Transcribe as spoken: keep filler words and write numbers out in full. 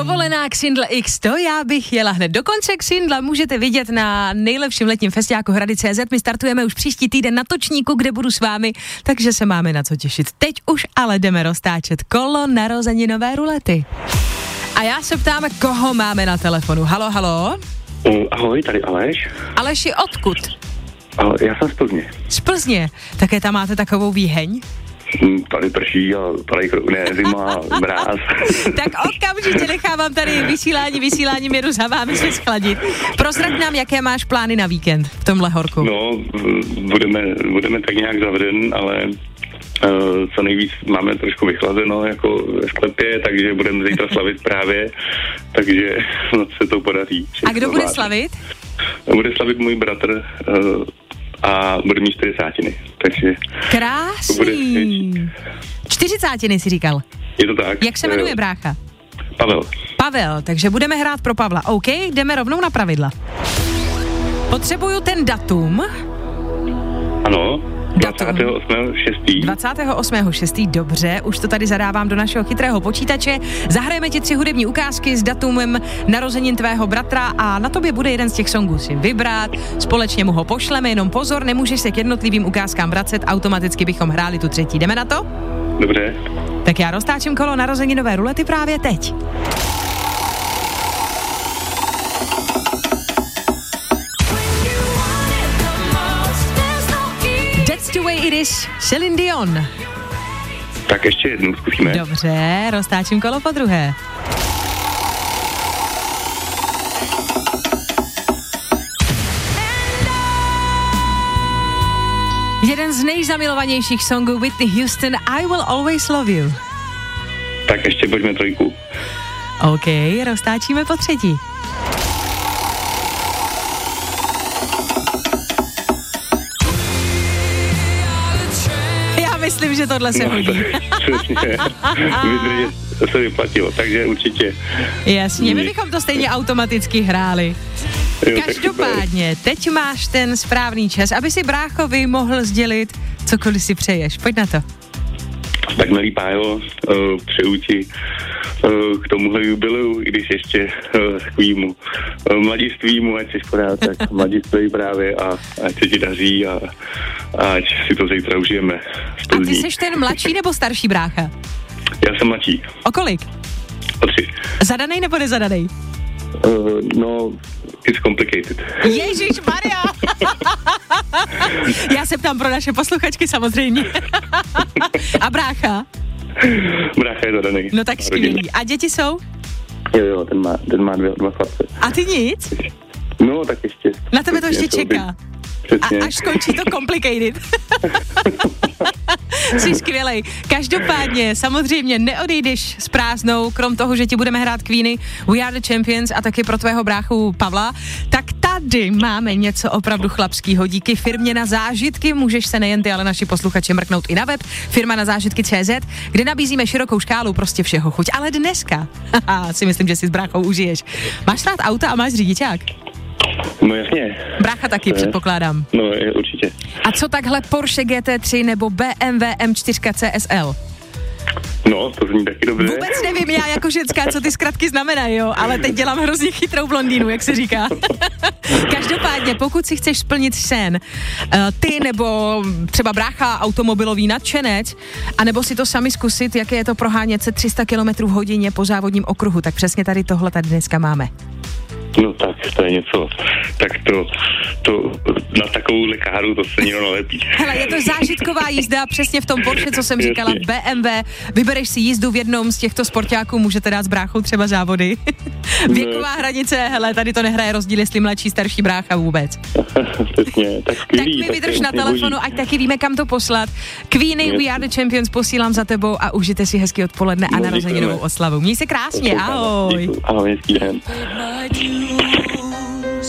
Dovolená k Sindle X, to já bych jela hned. Dokonce k Sindla můžete vidět na nejlepším letním festiáku Hrady tečka cé zet. My startujeme už příští týden na Točníku, kde budu s vámi, takže se máme na co těšit. Teď už ale jdeme roztáčet kolo narozeninové rulety. A já se ptám, koho máme na telefonu. Halo, halo? Ahoj, tady Aleš. Aleši, odkud? Já jsem z Plzně. Z Plzně? Také tam máte takovou výheň? Tady prší a tady ne, zima, mráz. Tak okamžitě nechávám tady vysílání, vysílání jedu za vámi se schladit. Prozrať nám, jaké máš plány na víkend v tomhle horku. No, budeme, budeme tak nějak zavřen, ale uh, co nejvíc máme trošku vychlazeno jako ve sklepě, takže budeme zítra slavit právě, takže no, se to podaří. A kdo bude slavit? Bude slavit můj bratr uh, a bude mít čtyřicátiny, takže... Krásný. Čtyřicátiny si říkal. Je to tak. Jak se jmenuje brácha? Pavel. Pavel, takže budeme hrát pro Pavla. OK, jdeme rovnou na pravidla. Potřebuju ten datum. Ano. dvacátého osmého šestého dvacátého osmého šestého Dobře, už to tady zadávám do našeho chytrého počítače. Zahrajeme ti tři hudební ukázky s datumem narozenin tvého bratra a na tobě bude jeden z těch songů si vybrat. Společně mu ho pošleme, jenom pozor, nemůžeš se k jednotlivým ukázkám vracet, automaticky bychom hráli tu třetí. Jdeme na to? Dobře. Tak já roztáčím kolo narozeninové rulety právě teď. The way it is, Celine Dion. Tak ještě jednou zkusíme. Dobře, roztáčím kolo po druhé. Jeden z nejzamilovanějších songů Whitney Houston, I Will Always Love You. Tak ještě pojďme trojku. OK, roztáčíme po třetí. Myslím, že tohle se no, hodí. Přesně. To se vyplatilo, takže určitě. Jasně, my bychom to stejně automaticky hráli. Jo, každopádně, teď máš ten správný čas, aby si bráchovi mohl sdělit, cokoliv si přeješ. Pojď na to. Tak milý Pájo, uh, přeju ti uh, k tomuhle jubileu, i když ještě uh, takovýmu uh, mladistvímu, ať jsi pořád tak mladiství právě a ať se ti daří a, a ať si to zítra užijeme. A ty jsi ten mladší nebo starší brácha? Já jsem mladší. O kolik? O tři. Zadanej nebo nezadanej? Uh, no, it's complicated. Ježišmarja! Já se ptám pro naše posluchačky samozřejmě. A brácha? Brácha je zadanej. No tak skvělý. A děti jsou? Jo, jo, ten má, ten má dvě, dva chlapce. A ty nic? No, tak ještě. Na tebe to ještě čeká. Přesně. A až skončí to complicated. Jsi skvělej. Každopádně, samozřejmě neodejdeš s prázdnou, krom toho, že ti budeme hrát Queeny, We Are The Champions a taky pro tvého bráchu Pavla, tak tady máme něco opravdu chlapskýho. Díky firmě Na zážitky můžeš se nejen ty, ale naši posluchači mrknout i na web firma na zážitky tečka cé zet, kde nabízíme širokou škálu prostě všeho chuť. Ale dneska haha, si myslím, že si s bráchou užiješ. Máš rád auta a máš řidičák? No jasně. Brácha taky, předpokládám. No, je, určitě. A co takhle Porsche G T tři nebo B M W M čtyři C S L? No, to zní taky dobře. Vůbec nevím já jako ženská, co ty zkratky znamenají, jo, ale teď dělám hrozně chytrou blondýnu, jak se říká. Každopádně, pokud si chceš splnit sen, ty nebo třeba brácha automobilový nadšenec, anebo si to sami zkusit, jaké je to prohánět se tři sta kilometrů v hodině po závodním okruhu, tak přesně tady tohle tady dneska máme. No tak, to je něco, tak to, to na takovou lekáru to se nikdo nelepí. Hele, je to zážitková jízda, přesně v tom Porsche, co jsem říkala, B M W, vybereš si jízdu v jednom z těchto sportáků, můžete dát s bráchou třeba závody. Věková hranice, hele, tady to nehraje rozdíl, jestli mladší, starší brácha vůbec. Přesně, tak skvělý. Tak mi vydrž na telefonu, ať taky víme, kam to poslat. Queeny, We Are The Champions posílám za tebou a užijte si hezký odpoledne a narozeninovou oslavu. Měj se krásně, ahoj. Ahoj, hezký den.